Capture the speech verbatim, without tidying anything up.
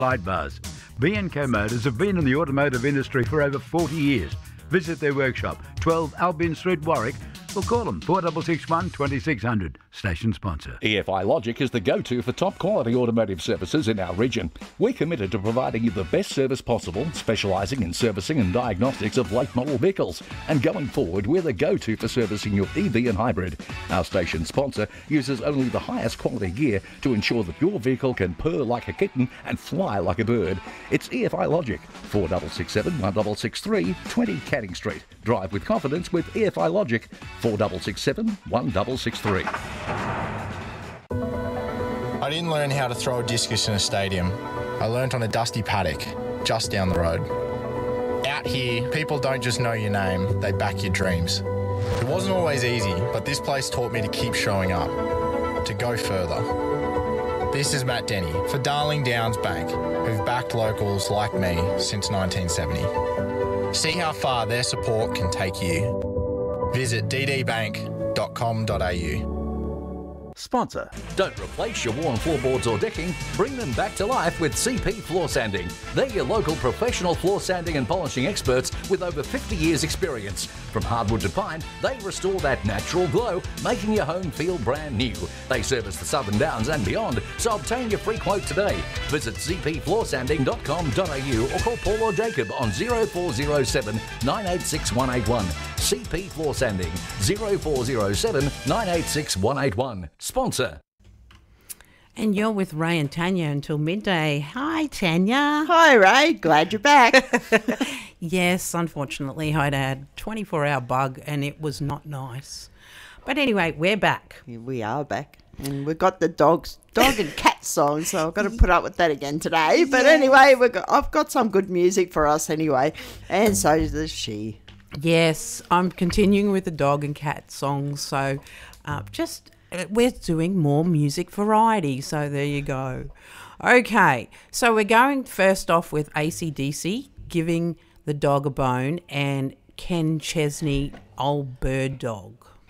Sidebars. B and K Motors have been in the automotive industry for over forty years. Visit their workshop, twelve Albion Street, Warwick, or call them four six six one, two six zero zero. Station sponsor. E F I Logic is the go-to for top-quality automotive services in our region. We're committed to providing you the best service possible, specialising in servicing and diagnostics of late-model vehicles. And going forward, we're the go-to for servicing your E V and hybrid. Our station sponsor uses only the highest quality gear to ensure that your vehicle can purr like a kitten and fly like a bird. It's E F I Logic, four six six seven, one six six three, twenty Canning Street. Drive with confidence with E F I Logic, four six six seven, one six six three. I didn't learn how to throw a discus in a stadium. I learnt on a dusty paddock just down the road. Out here, people don't just know your name, they back your dreams. It wasn't always easy, but this place taught me to keep showing up, to go further. This is Matt Denny for Darling Downs Bank, who've backed locals like me since nineteen seventy. See how far their support can take you. Visit d d bank dot com dot a u. Sponsor. Don't replace your worn floorboards or decking. Bring them back to life with C P Floor Sanding. They're your local professional floor sanding and polishing experts with over fifty years experience. From hardwood to pine, they restore that natural glow, making your home feel brand new. They service the Southern Downs and beyond, so obtain your free quote today. Visit c p floor sanding dot com dot a u or call Paul or Jacob on zero four zero seven, nine eight six, one eight one. C P Floor Sanding, zero four zero seven, nine eight six, one eight one. Sponsor. And you're with Ray and Tanya until midday. Hi, Tanya. Hi, Ray. Glad you're back. Yes, unfortunately, I'd had a twenty-four hour bug and it was not nice. But anyway, we're back. We are back. And we've got the dogs, dog and cat song, so I've got to put up with that again today. But Yes. anyway, we've got, I've got some good music for us anyway. And so does she. Yes, I'm continuing with the dog and cat songs. So uh, just, uh, we're doing more music variety. So there you go. Okay, so we're going first off with A C D C, Giving the Dog a Bone, and Ken Chesney, Old Bird Dog.